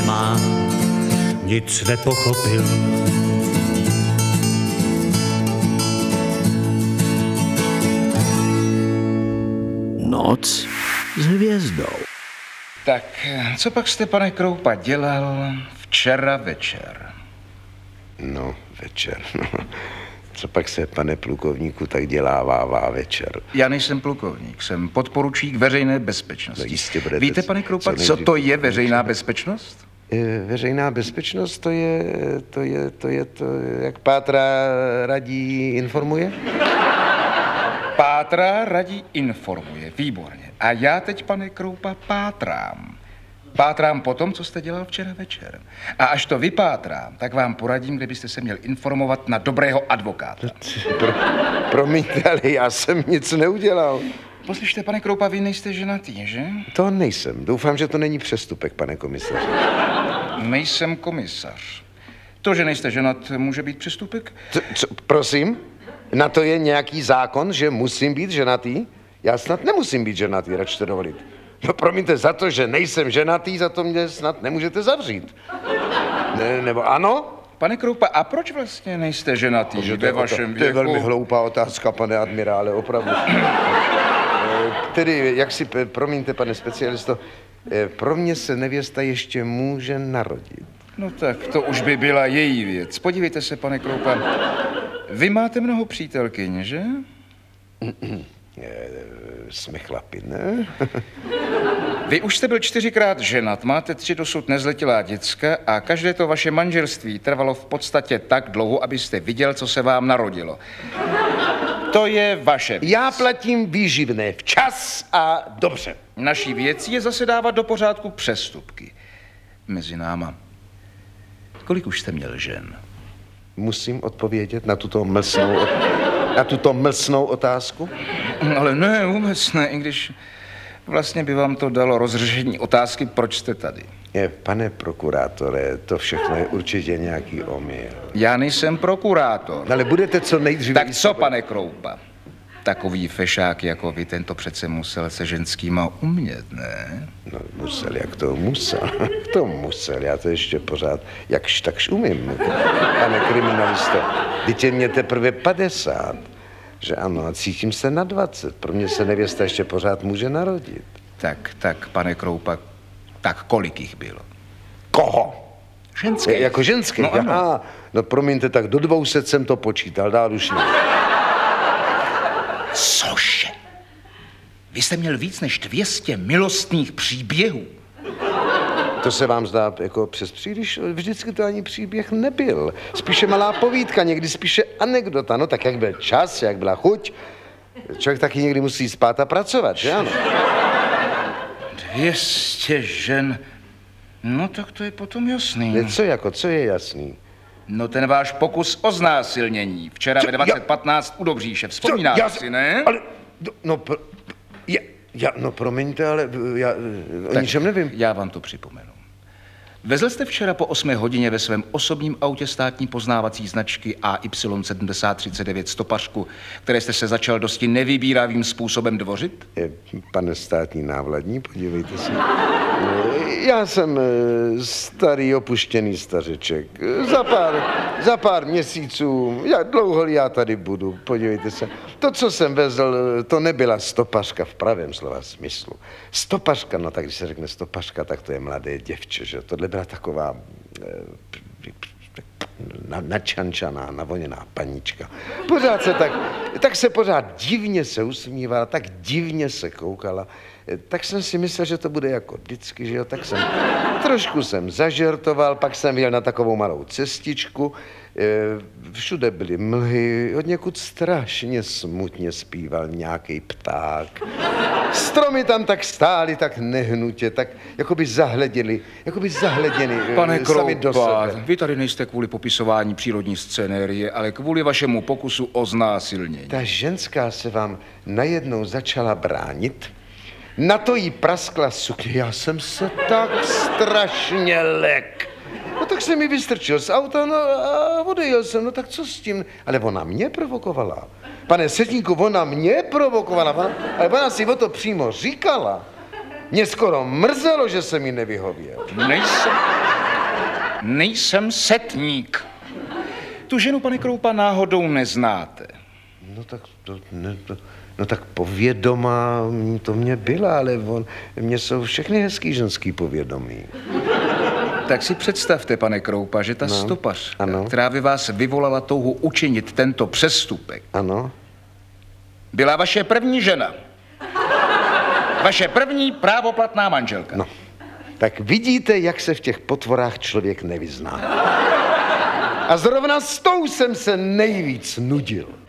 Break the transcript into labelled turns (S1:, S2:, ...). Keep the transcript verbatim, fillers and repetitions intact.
S1: má, nic nepochopil.
S2: Noc s hvězdou.
S3: Tak, co pak jste, pane Kroupa, dělal včera večer?
S4: No, večer, no. Co pak se, pane plukovníku, tak dělává večer?
S3: Já nejsem plukovník, jsem podporučík veřejné bezpečnosti.
S4: No jistě budete.
S3: Víte, pane Kroupa, co, co to je veřejná bezpečnost?
S4: Veřejná bezpečnost, to je, to je, to je, to, jak Pátra radí informuje?
S3: Pátra radí informuje, výborně. A já teď, pane Kroupa, pátrám. Pátrám po tom, co jste dělal včera večer. A až to vypátrám, tak vám poradím, kde byste se měl informovat na dobrého advokáta.
S4: Pro, promiňte, ale já jsem nic neudělal.
S3: Poslyšte, pane Kroupa, vy nejste ženatý, že?
S4: To nejsem. Doufám, že to není přestupek, pane komisaři.
S3: Nejsem komisař. To, že nejste ženat, může být přestupek?
S4: Co, co, prosím? Na to je nějaký zákon, že musím být ženatý? Já snad nemusím být ženatý, račte dovolit. No promiňte, za to, že nejsem ženatý, za to mě snad nemůžete zavřít. Ne, nebo ano?
S3: Pane Kroupa, a proč vlastně nejste ženatý
S4: Že
S3: ve vašem věku?
S4: To je velmi hloupá otázka, pane admirále, opravdu. Tedy, jak si, promiňte, pane specialisto, pro mě se nevěsta ještě může narodit.
S3: No tak, to už by byla její věc. Podívejte se, pane Kroupa, vy máte mnoho přítelkyň, že?
S4: Jsme chlapi, ne?
S3: Vy už jste byl čtyřikrát ženat, máte tři dosud nezletilá děcka a každé to vaše manželství trvalo v podstatě tak dlouho, abyste viděl, co se vám narodilo. To je vaše věc.
S4: Já platím výživné včas a dobře.
S3: Naší věcí je zase dávat do pořádku přestupky. Mezi náma. Kolik už jste měl žen?
S4: Musím odpovědět na tuto mlsnou, na tuto mlsnou otázku?
S3: Ale ne, vůbec ne, i když vlastně by vám to dalo rozřešení otázky, proč jste tady.
S4: Je, pane prokurátore, to všechno je určitě nějaký omyl.
S3: Já nejsem prokurátor.
S4: Ale budete co nejdříve...
S3: Tak co, pane Kroupa? Takový fešák jako vy, tento přece musel se ženskýma umět, ne?
S4: No, musel, jak to musel. To musel, já to ještě pořád jakž takž umím. Pane kriminalisto, teď je mě teprve padesát. Že ano, a cítím se na dvacet. Pro mě se nevěsta ještě pořád může narodit.
S3: Tak, tak, pane Kroupa, tak kolik jich bylo?
S4: Koho?
S3: Ženské.
S4: Je, jako ženské?
S3: No ano.
S4: Aha, no promiňte, tak do dvou set jsem to počítal, dál už ne.
S3: Cože? Vy jste měl víc než dvě stě milostných příběhů.
S4: To se vám zdá jako přes příliš? Vždycky to ani příběh nebyl. Spíše malá povídka, někdy spíše anekdota. No tak jak byl čas, jak byla chuť. Člověk taky někdy musí spát a pracovat, že ano?
S3: Dvě stě žen. No tak to je potom jasný.
S4: Ne, co jako, co je jasný?
S3: No ten váš pokus o znásilnění. Včera
S4: Co?
S3: ve dvacet patnáct u Dobříše. Vzpomínáte
S4: já,
S3: si, ne?
S4: Ale, no, pro, já, já, no promiňte, ale já o
S3: tak
S4: ničem nevím.
S3: Já vám to připomenu. Vezl jste včera po osmé hodině ve svém osobním autě státní poznávací značky A Y sedmdesát třicet devět stopařku, které jste se začal dosti nevybíravým způsobem dvořit?
S4: Je, pane státní návladní, podívejte se. Já jsem starý opuštěný stařeček. Za pár, za pár měsíců, jak dlouho já tady budu, podívejte se. To, co jsem vezl, to nebyla stopařka v pravém slova smyslu. Stopařka, no tak když se řekne stopařka, tak to je mladé děvče, že? Tohle byla taková na, načančaná, navoněná panička. Pořád se tak, tak se pořád divně se usmívala, tak divně se koukala. Tak jsem si myslel, že to bude jako vždycky, že jo, tak jsem trošku jsem zažertoval, pak jsem jel na takovou malou cestičku, všude byly mlhy, od někud strašně smutně zpíval nějaký pták. Stromy tam tak stály, tak nehnutě, tak jakoby zahleděli, jakoby zahleděni
S3: Pane
S4: sami do
S3: Kroupa,
S4: sebe.
S3: vy tady nejste kvůli popisování přírodní scenérie, ale kvůli vašemu pokusu o znásilnění.
S4: Ta ženská se vám najednou začala bránit, na to jí praskla sukně, já jsem se tak strašně lek. No tak jsem mi vystrčil z auta, no a odejel jsem, no tak co s tím? Ale ona mě provokovala. Pane Setníku, ona mě provokovala, ona, ale ona si o to přímo říkala. Mě skoro mrzelo, že jsem jí nevyhověl.
S3: Nejsem, Nejsem setník. Tu ženu, pane Kroupa, náhodou neznáte.
S4: No tak to, ne, to, no tak povědomá to mě byla, ale on, mě jsou všechny hezký ženský povědomí.
S3: Tak si představte, pane Kroupa, že ta
S4: no,
S3: stopařka,
S4: ano.
S3: která by vás vyvolala touhu učinit tento přestupek,
S4: Ano.
S3: byla vaše první žena. Vaše první právoplatná manželka.
S4: No, tak vidíte, jak se v těch potvorách člověk nevyzná. A zrovna s tou jsem se nejvíc nudil.